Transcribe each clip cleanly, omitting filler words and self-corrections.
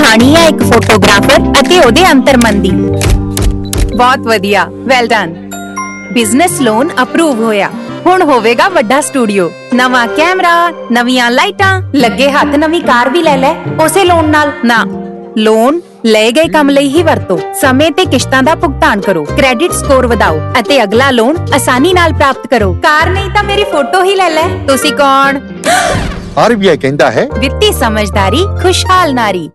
ਕਹਾਣੀ ਹੈ ਇੱਕ ਫੋਟੋਗ੍ਰਾਫਰ ਅਤੇ ਉਹਦੇ ਅੰਤਰਮਨ ਦੀ। ਬਹੁਤ ਵਧੀਆ, well done. Business loan approve ਹੋਇਆ। ਹੁਣ ਹੋਵੇਗਾ ਵੱਡਾ ਸਟੂਡੀਓ, ਨਵਾਂ ਕੈਮਰਾ, ਨਵੀਆਂ ਲਾਈਟਾਂ, ਲੱਗੇ ਹੱਥ ਨਵੀਂ ਕਾਰ ਵੀ ਲੈ ਲੈ ਉਸੇ ਲੋਨ ਨਾਲ। ਨਾ, ਲੋਨ ਲਏ ਗਏ ਕੰਮ ਲਈ ਹੀ ਵਰਤੋ। ਸਮੇਂ ਤੇ ਕਿਸ਼ਤਾਂ ਦਾ ਭੁਗਤਾਨ ਕਰੋ, ਕ੍ਰੈਡਿਟ ਸਕੋਰ ਵਧਾਓ ਅਤੇ ਅਗਲਾ ਲੋਨ ਆਸਾਨੀ ਨਾਲ ਪ੍ਰਾਪਤ ਕਰੋ। ਕਾਰ ਨਹੀਂ ਤਾਂ ਮੇਰੀ ਫੋਟੋ ਹੀ ਲੈ ਲੈ। ਤੁਸੀਂ ਕੌਣ? ਆਰਬੀਆਈ ਕਹਿੰਦਾ ਹੈ, ਵਿੱਤੀ ਸਮਝਦਾਰੀ ਖੁਸ਼ਹਾਲ ਨਾਰੀ।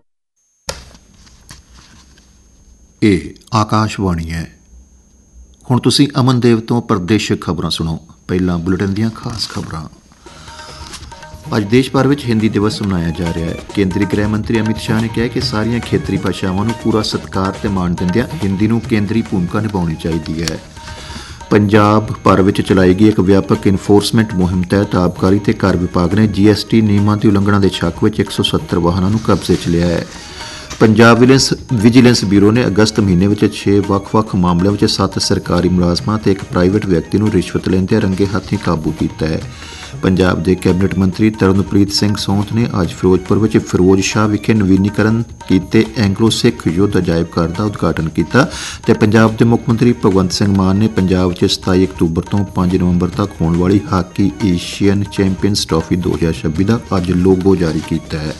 ਇਹ ਆਕਾਸ਼ਵਾਣੀ ਹੈ। ਹੁਣ ਤੁਸੀਂ ਅਮਨਦੇਵ ਤੋਂ ਪ੍ਰਦੇਸ਼ਕ ਖਬਰਾਂ ਸੁਣੋ। ਪਹਿਲਾਂ ਬੁਲੇਟਿਨ ਦੀਆਂ ਖਾਸ ਖਬਰਾਂ। ਅੱਜ ਦੇਸ਼ ਭਰ ਵਿੱਚ ਹਿੰਦੀ ਦਿਵਸ ਮਨਾਇਆ ਜਾ ਰਿਹਾ ਹੈ। ਕੇਂਦਰੀ ਗ੍ਰਹਿ ਮੰਤਰੀ ਅਮਿਤ ਸ਼ਾਹ ਨੇ ਕਿਹਾ ਕਿ ਸਾਰੀਆਂ ਖੇਤਰੀ ਭਾਸ਼ਾਵਾਂ ਨੂੰ ਪੂਰਾ ਸਤਿਕਾਰ ਤੇ ਮਾਣ ਦਿੰਦਿਆਂ ਹਿੰਦੀ ਨੂੰ ਕੇਂਦਰੀ ਭੂਮਿਕਾ ਨਿਭਾਉਣੀ ਚਾਹੀਦੀ ਹੈ। ਪੰਜਾਬ ਭਰ ਵਿੱਚ ਚਲਾਈ ਗਈ ਇੱਕ ਵਿਆਪਕ ਇਨਫੋਰਸਮੈਂਟ ਮੁਹਿੰਮ ਤਹਿਤ ਆਬਕਾਰੀ ਤੇ ਕਰ ਵਿਭਾਗ ਨੇ GST ਨਿਯਮਾਂ ਦੀ ਉਲੰਘਣਾ ਦੇ ਸ਼ੱਕ ਵਿੱਚ 170 ਵਾਹਨਾਂ ਨੂੰ ਕਬਜ਼ੇ 'ਚ ਲਿਆ ਹੈ। ਪੰਜਾਬ ਵਿਜੀਲੈਂਸ ਬਿਊਰੋ ਨੇ ਅਗਸਤ ਮਹੀਨੇ ਵਿੱਚ 6 ਵੱਖ-ਵੱਖ ਮਾਮਲਿਆਂ ਵਿੱਚ 7 ਸਰਕਾਰੀ ਮੁਲਾਜ਼ਮਾਂ ਤੇ ਇੱਕ ਪ੍ਰਾਈਵੇਟ ਵਿਅਕਤੀ ਨੂੰ ਰਿਸ਼ਵਤ ਲੈਂਦਿਆਂ ਰੰਗੇ ਹੱਥੀਂ ਕਾਬੂ ਕੀਤਾ ਹੈ। ਪੰਜਾਬ ਦੇ ਕੈਬਨਿਟ ਮੰਤਰੀ ਤਰਨਪ੍ਰੀਤ ਸਿੰਘ ਸੌਂਤ ਨੇ ਅੱਜ ਫਿਰੋਜ਼ਪੁਰ ਵਿੱਚ ਫਿਰੋਜ਼ ਸ਼ਾਹ ਵਿਖੇ ਨਵੀਨੀਕਰਨ ਕੀਤੇ ਐਂਗਲੋ ਸਿੱਖ ਯੁੱਧ ਅਜਾਇਬ ਘਰ ਦਾ ਉਦਘਾਟਨ ਕੀਤਾ ਤੇ ਪੰਜਾਬ ਦੇ ਮੁੱਖ ਮੰਤਰੀ ਭਗਵੰਤ ਸਿੰਘ ਮਾਨ ਨੇ ਪੰਜਾਬ ਵਿੱਚ 27 ਅਕਤੂਬਰ ਤੋਂ 5 ਨਵੰਬਰ ਤੱਕ ਹੋਣ ਵਾਲੀ ਹਾਕੀ ਏਸ਼ੀਅਨ ਚੈਂਪੀਅਨਸ ਟਰਾਫੀ 2026 ਦਾ ਅੱਜ ਲੋਗੋ ਜਾਰੀ ਕੀਤਾ ਹੈ।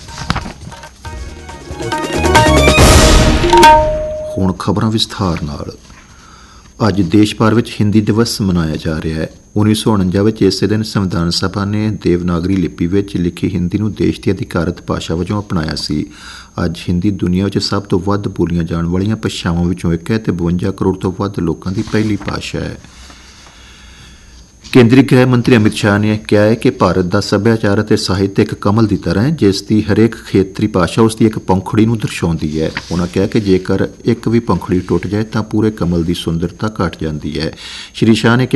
ਹੁਣ ਖਬਰਾਂ ਵਿਸਥਾਰ ਨਾਲ। ਅੱਜ ਦੇਸ਼ ਭਰ ਵਿੱਚ ਹਿੰਦੀ ਦਿਵਸ ਮਨਾਇਆ ਜਾ ਰਿਹਾ ਹੈ। 1949 ਵਿੱਚ ਇਸੇ ਦਿਨ ਸੰਵਿਧਾਨ ਸਭਾ ਨੇ ਦੇਵਨਾਗਰੀ ਲਿਪੀ ਵਿੱਚ ਲਿਖੀ ਹਿੰਦੀ ਨੂੰ ਦੇਸ਼ ਦੀ ਅਧਿਕਾਰਤ ਭਾਸ਼ਾ ਵਜੋਂ ਅਪਣਾਇਆ ਸੀ। ਅੱਜ ਹਿੰਦੀ ਦੁਨੀਆ ਵਿੱਚ ਸਭ ਤੋਂ ਵੱਧ ਬੋਲੀਆਂ ਜਾਣ ਵਾਲੀਆਂ ਭਾਸ਼ਾਵਾਂ ਵਿੱਚੋਂ ਇੱਕ ਹੈ ਤੇ 52 ਕਰੋੜ ਤੋਂ ਵੱਧ ਲੋਕਾਂ ਦੀ ਪਹਿਲੀ ਭਾਸ਼ਾ ਹੈ। ਕੇਂਦਰੀ ਗ੍ਰਹਿ ਮੰਤਰੀ ਅਮਿਤ ਸ਼ਾਹ ਨੇ ਕਿਹਾ ਹੈ ਕਿ ਭਾਰਤ ਦਾ ਸੱਭਿਆਚਾਰ ਅਤੇ ਸਾਹਿਤ ਇੱਕ ਕਮਲ ਦੀ ਤਰ੍ਹਾਂ ਹੈ, ਜਿਸ ਦੀ ਹਰੇਕ ਖੇਤਰੀ ਭਾਸ਼ਾ ਉਸ ਦੀ ਇੱਕ ਪੰਖੜੀ ਨੂੰ ਦਰਸਾਉਂਦੀ ਹੈ। ਉਨ੍ਹਾਂ ਕਿਹਾ ਕਿ ਜੇਕਰ ਇੱਕ ਵੀ ਪੰਖੜੀ ਟੁੱਟ ਜਾਏ ਤਾਂ ਪੂਰੇ ਕਮਲ ਦੀ ਸੁੰਦਰਤਾ ਘੱਟ ਜਾਂਦੀ ਹੈ। ਸ਼੍ਰੀ ਸ਼ਾਹ ਨੇ